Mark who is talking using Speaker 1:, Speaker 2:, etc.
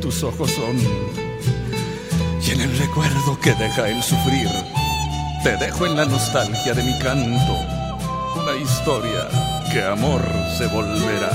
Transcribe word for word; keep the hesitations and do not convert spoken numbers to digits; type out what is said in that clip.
Speaker 1: tus ojos son. Y en el recuerdo que deja el sufrir, te dejo en la nostalgia de mi canto una historia que amor se volverá.